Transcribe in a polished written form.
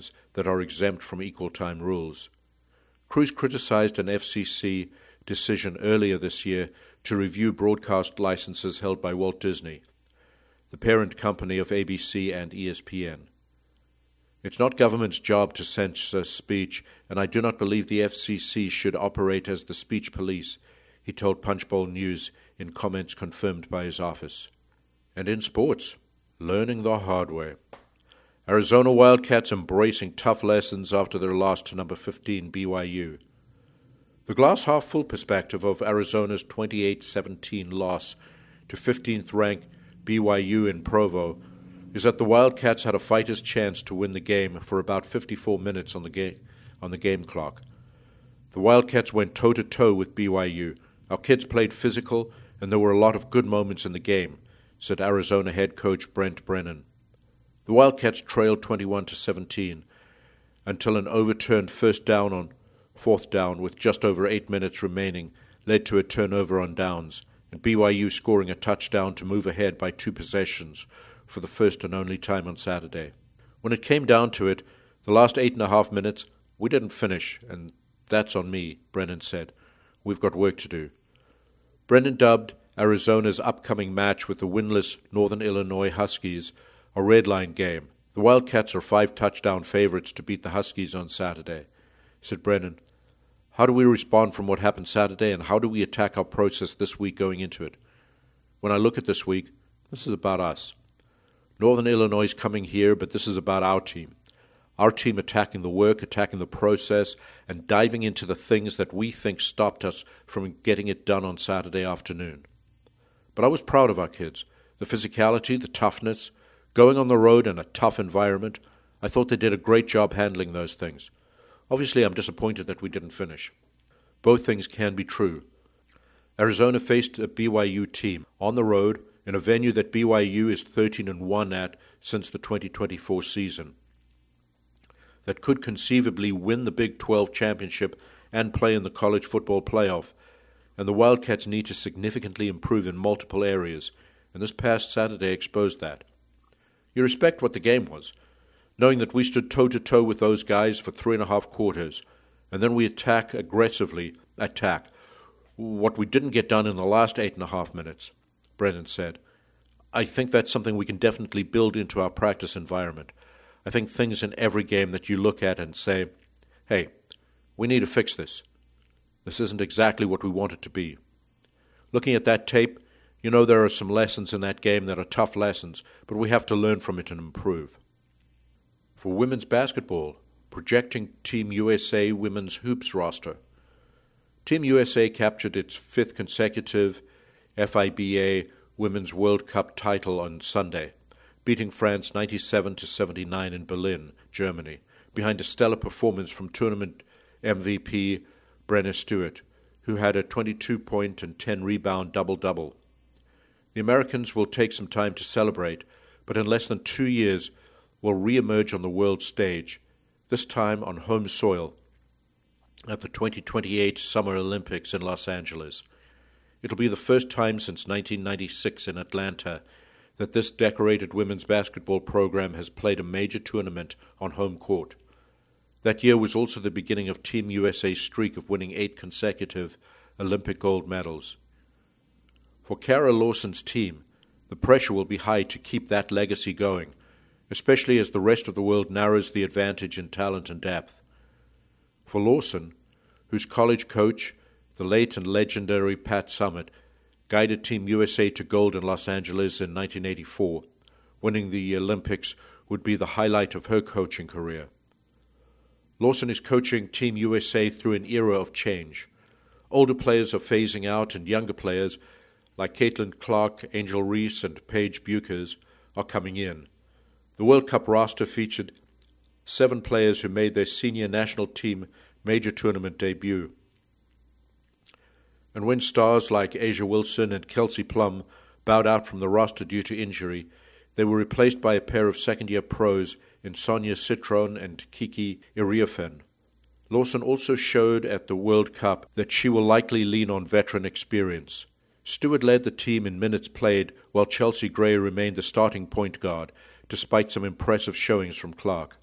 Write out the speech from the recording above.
times that are exempt from equal time rules. Cruz criticized an FCC decision earlier this year to review broadcast licenses held by Walt Disney, the parent company of ABC and ESPN. It's not government's job to censor speech, and I do not believe the FCC should operate as the speech police, he told Punchbowl News in comments confirmed by his office. And in sports, learning the hard way. Arizona Wildcats embracing tough lessons after their loss to number 15 BYU. The glass-half-full perspective of Arizona's 28-17 loss to 15th-ranked BYU in Provo is that the Wildcats had a fighter's chance to win the game for about 54 minutes on the game clock. The Wildcats went toe-to-toe with BYU. Our kids played physical, and there were a lot of good moments in the game, said Arizona head coach Brent Brennan. The Wildcats trailed 21-17 until an overturned first down on fourth down with just over 8 minutes remaining led to a turnover on downs, and BYU scoring a touchdown to move ahead by 2 possessions for the first and only time on Saturday. When it came down to it, the last 8.5 minutes, we didn't finish, and that's on me, Brennan said. We've got work to do. Brennan dubbed Arizona's upcoming match with the winless Northern Illinois Huskies a red-line game. The Wildcats are 5-touchdown favorites to beat the Huskies on Saturday, said Brennan. How do we respond from what happened Saturday, and how do we attack our process this week going into it? When I look at this week, this is about us. Northern Illinois is coming here, but this is about our team. Our team attacking the work, attacking the process, and diving into the things that we think stopped us from getting it done on Saturday afternoon. But I was proud of our kids. The physicality, the toughness, going on the road in a tough environment. I thought they did a great job handling those things. Obviously, I'm disappointed that we didn't finish. Both things can be true. Arizona faced a BYU team on the road in a venue that BYU is 13-1 at since the 2024 season, that could conceivably win the Big 12 championship and play in the college football playoff, and the Wildcats need to significantly improve in multiple areas, and this past Saturday exposed that. You respect what the game was, knowing that we stood toe-to-toe with those guys for 3.5 quarters, and then we attack what we didn't get done in the last 8.5 minutes, Brennan said. I think that's something we can definitely build into our practice environment. I think things in every game that you look at and say, hey, we need to fix this. This isn't exactly what we want it to be. Looking at that tape, you know there are some lessons in that game that are tough lessons, but we have to learn from it and improve. For women's basketball, projecting Team USA women's hoops roster. Team USA captured its 5th consecutive FIBA Women's World Cup title on Sunday, beating France 97-79 in Berlin, Germany, behind a stellar performance from tournament MVP Brenna Stewart, who had a 22-point and 10-rebound double-double. The Americans will take some time to celebrate, but in less than 2 years will re-emerge on the world stage, this time on home soil, at the 2028 Summer Olympics in Los Angeles. It'll be the first time since 1996 in Atlanta that this decorated women's basketball program has played a major tournament on home court. That year was also the beginning of Team USA's streak of winning 8 consecutive Olympic gold medals. For Kara Lawson's team, the pressure will be high to keep that legacy going, especially as the rest of the world narrows the advantage in talent and depth. For Lawson, whose college coach, the late and legendary Pat Summitt, guided Team USA to gold in Los Angeles in 1984, winning the Olympics would be the highlight of her coaching career. Lawson is coaching Team USA through an era of change. Older players are phasing out, and younger players, like Caitlin Clark, Angel Reese, and Paige Buchers, are coming in. The World Cup roster featured 7 players who made their senior national team major tournament debut. And when stars like Asia Wilson and Kelsey Plum bowed out from the roster due to injury, they were replaced by a pair of second-year pros in Sonia Citron and Kiki Iriafen. Lawson also showed at the World Cup that she will likely lean on veteran experience. Stewart led the team in minutes played, while Chelsea Gray remained the starting point guard, despite some impressive showings from Clark.